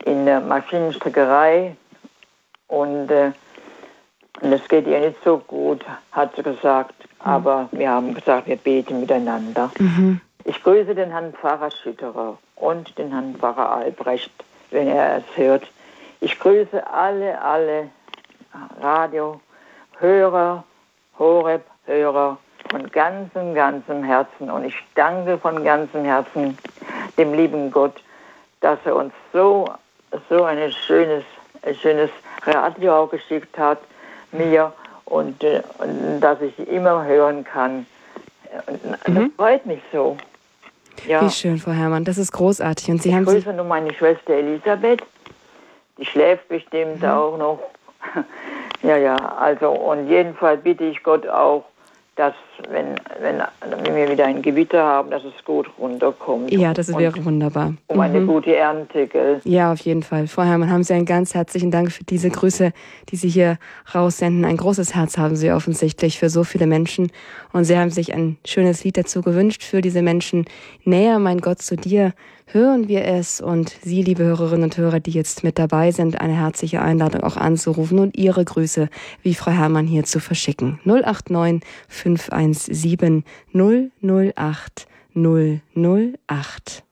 in der Maschinenstrickerei und das geht ihr nicht so gut, hat sie gesagt. Aber wir haben gesagt, wir beten miteinander. Ich grüße den Herrn Pfarrer Schütterer und den Herrn Pfarrer Albrecht, wenn er es hört. Ich grüße alle Radiohörer, Horeb-Hörer von ganzem Herzen. Und ich danke von ganzem Herzen dem lieben Gott, dass er uns so ein schönes Radio auch geschickt hat, mir, und dass ich immer hören kann. Das freut mich so. Ja. Wie schön, Frau Herrmann, das ist großartig. Und ich grüße nur meine Schwester Elisabeth, die schläft bestimmt auch noch. Ja, also und jedenfalls bitte ich Gott auch, dass wenn wir wieder ein Gewitter haben, dass es gut runterkommt. Ja, das wäre wunderbar. Um eine gute Ernte, gell? Ja, auf jeden Fall. Frau Herrmann, haben Sie einen ganz herzlichen Dank für diese Grüße, die Sie hier raussenden. Ein großes Herz haben Sie offensichtlich für so viele Menschen. Und Sie haben sich ein schönes Lied dazu gewünscht für diese Menschen. Näher, mein Gott, zu dir. Hören wir es, und Sie, liebe Hörerinnen und Hörer, die jetzt mit dabei sind, eine herzliche Einladung auch anzurufen und Ihre Grüße, wie Frau Herrmann, hier zu verschicken. 089 517 008 008.